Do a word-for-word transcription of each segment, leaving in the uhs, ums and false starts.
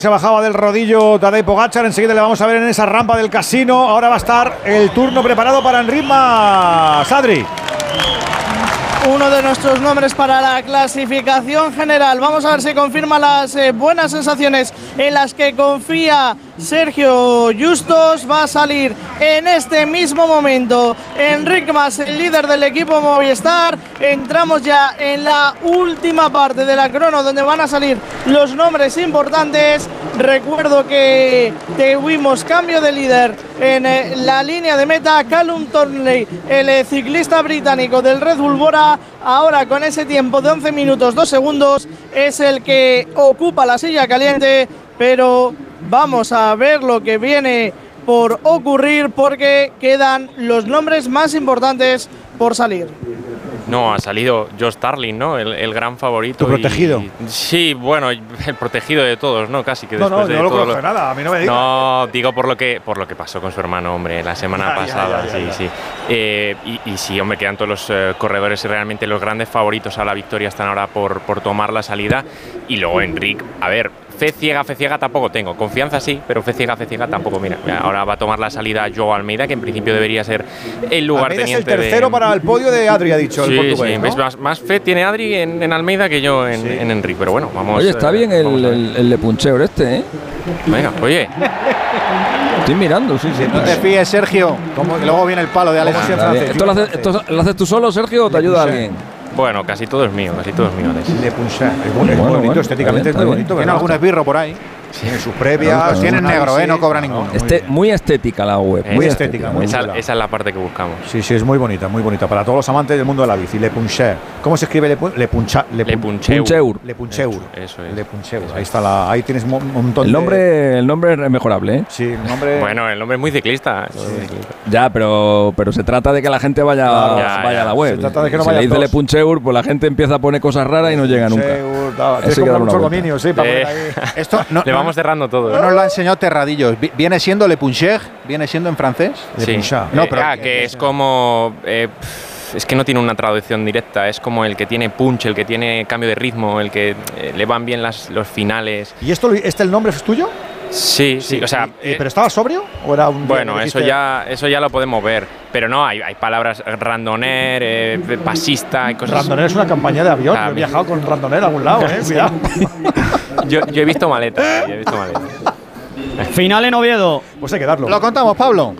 Se bajaba del rodillo Tadej Pogačar, enseguida le vamos a ver en esa rampa del casino. Ahora va a estar el turno preparado para Enric Mas. Adri. Uno de nuestros nombres para la clasificación general. Vamos a ver si confirma las eh, buenas sensaciones en las que confía Sergio Justos. Va a salir en este mismo momento Enric Mas, el líder del equipo Movistar. Entramos ya en la última parte de la crono, donde van a salir los nombres importantes. Recuerdo que tuvimos cambio de líder en eh, la línea de meta. Callum Thornley, el eh, ciclista británico del Red Bull Bora, ahora con ese tiempo de once minutos dos segundos, es el que ocupa la silla caliente. Pero vamos a ver lo que viene por ocurrir, porque quedan los nombres más importantes por salir. No, ha salido Josh Tarling, ¿no? El, el gran favorito. ¿Tu protegido? Y, sí, bueno, el protegido de todos, ¿no? Casi que no, después no, de no lo todo conozco lo... nada, a mí no me digas. No, digo por lo que por lo que pasó con su hermano, hombre, la semana ya, pasada, ya, ya, sí, ya. sí. Eh, y, y sí, hombre, quedan todos los eh, corredores y realmente los grandes favoritos a la victoria están ahora por, por tomar la salida. Y luego Enric, a ver, fe ciega, fe ciega tampoco tengo. Confianza sí, pero fe ciega, fe ciega tampoco. Mira, ahora va a tomar la salida Joao Almeida, que en principio debería ser el lugarteniente. Almeida es el tercero de... para el podio de Adri, ha dicho sí, el portugués, sí, ¿no? es más, más fe tiene Adri en, en Almeida que yo en, Sí. en Enric, pero bueno, vamos. Oye, está eh, bien el, vamos a ver. el, el Lepuncheur este, ¿eh? Venga, oye. Estoy mirando, sí, sí. No te fíes, Sergio. ¿Cómo? Y luego viene el palo de Alex. ¿Cómo se Está bien. ¿Esto lo haces, esto lo haces tú solo, Sergio, o te ayuda alguien? Bueno, casi todo es mío, casi todo es mío. Le Puncha. Es bonito, Bueno, bonito bueno, estéticamente está es muy bien, bonito. Tiene ¿verdad? algún esbirro por ahí. Tiene sus previas. Pero tienen sus negro, ¿eh? No análisis. cobra ninguno. muy Este, bien. muy estética la web, Eh, muy esa- estética. muy Esa, chula. esa es la parte que buscamos. Sí, sí, es muy bonita, muy bonita. Para todos los amantes del mundo de la bici. Le Puncher. ¿Cómo se escribe Le, Pu- le Puncha? Le, Le Pun- Puncheur. Puncheur. Le Puncheur. Eso, eso es. Le Puncheur. Eso Ahí es. está la. Ahí tienes un montón El de. nombre, el nombre es mejorable, ¿eh? Sí, el nombre. Bueno, el nombre es muy ciclista. el nombre es muy ciclista. Ya, pero, pero se trata de que la gente vaya, Claro, ya, vaya ya. a la web. Se trata de que no si le vayan dice todos. Le Puncheur, pues la gente empieza a poner cosas raras y no llega nunca. Puncheur, tal. Eso Tienes hay que que darle comprar una muchos vuelta. dominios, sí, para Eh, poner ahí. Esto no, Le no- vamos cerrando todo. no ¿eh? nos lo ha enseñado Terradillos. Vi- ¿Viene siendo Le Puncher? ¿Viene siendo en francés? Le Sí. Puncha. No, Eh, pero- ah, que es como. eh, pff, es que no tiene una traducción directa. Es como el que tiene punch, el que tiene cambio de ritmo, el que eh, le van bien las, los finales. ¿Y esto, lo- este el nombre es tuyo? Sí, sí, o sea. ¿Y- y- eh, ¿Pero estaba sobrio? ¿O era un Bueno, dijiste- eso ya, eso ya lo podemos ver. Pero no, hay, hay palabras randoner, eh, pasista y cosas. Randoner es una campaña de avión. Ah, Yo he mira. viajado con Randoner a algún lado, ¿eh? Cuidado. Yo, yo he visto maletas, eh, yo he visto maletas. Final en Oviedo. Pues hay que darlo. Lo contamos, Pablo.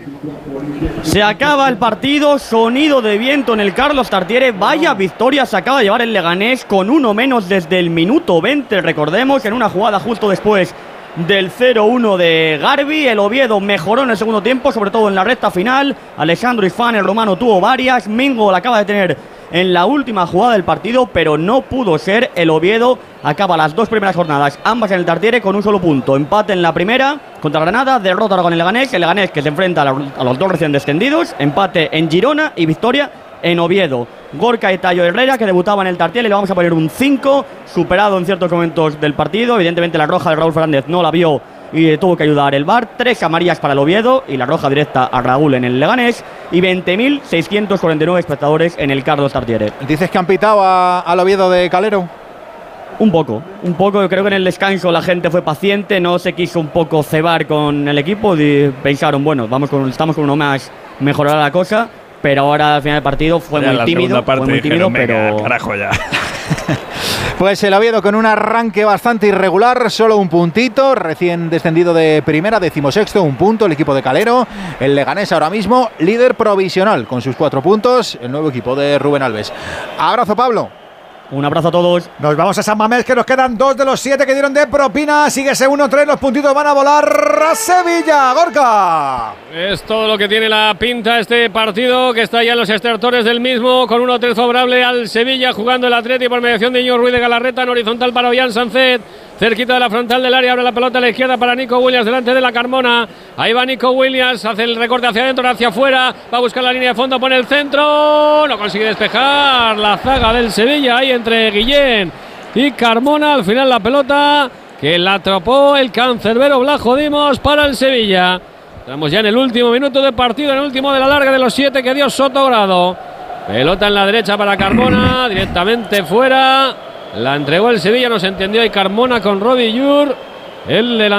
Se acaba el partido, sonido de viento en el Carlos Tartiere. Vaya victoria se acaba de llevar el Leganés con uno menos desde el minuto veinte. Recordemos, en una jugada justo después del cero uno de Garbi. El Oviedo mejoró en el segundo tiempo, sobre todo en la recta final. Alessandro Ifán, el romano, tuvo varias. Mingo la acaba de tener en la última jugada del partido, pero no pudo ser. El Oviedo acaba las dos primeras jornadas, ambas en el Tartiere, con un solo punto. Empate en la primera contra Granada, derrota ahora con el Leganés. El Leganés que se enfrenta a, la- a los dos recién descendidos. Empate en Girona y victoria en Oviedo. Gorka y Tayo Herrera, que debutaba en el Tartiere, le vamos a poner un cinco, superado en ciertos momentos del partido. Evidentemente la roja de Raúl Fernández no la vio y tuvo que ayudar el V A R. Tres amarillas para el Oviedo y la roja directa a Raúl en el Leganés. Y veinte mil seiscientos cuarenta y nueve espectadores en el Carlos Tartiere. ¿Dices que han pitado a- al Oviedo de Calero? Un poco, un poco. Yo creo que en el descanso la gente fue paciente, no se quiso un poco cebar con el equipo y pensaron, bueno, vamos con, estamos con uno más, mejorará la cosa. Pero ahora al final del partido fue Ya en muy la tímido, segunda parte fue muy tímido, dijeron, "Venga, pero carajo ya". Pues el Oviedo con un arranque bastante irregular, solo un puntito, recién descendido de primera, decimosexto, un punto el equipo de Calero. El Leganés ahora mismo líder provisional con sus cuatro puntos, el nuevo equipo de Rubén Alves. Abrazo, Pablo. un abrazo a todos. Nos vamos a San Mamés, que nos quedan dos de los siete que dieron de propina. Sigue ese uno tres, los puntitos van a volar a Sevilla. Gorka. Es todo lo que tiene la pinta este partido, que está ya en los estertores del mismo, con uno tres favorable al Sevilla, jugando el Atleti por mediación de Iñigo Ruiz de Galarreta, en horizontal para Ollán Sánchez, cerquita de la frontal del área, abre la pelota a la izquierda para Nico Williams, delante de la Carmona. Ahí va Nico Williams, hace el recorte hacia adentro, hacia afuera, va a buscar la línea de fondo, pone el centro, no consigue despejar la zaga del Sevilla, ahí entre Guillén y Carmona. Al final la pelota que la atrapó el cancerbero Blajo Dimos para el Sevilla. Estamos ya en el último minuto de partido, en el último de la larga de los siete que dio Sotogrado. Pelota en la derecha para Carmona, directamente fuera. La entregó el Sevilla, no se entendió. Y Carmona con Rodi Llur. El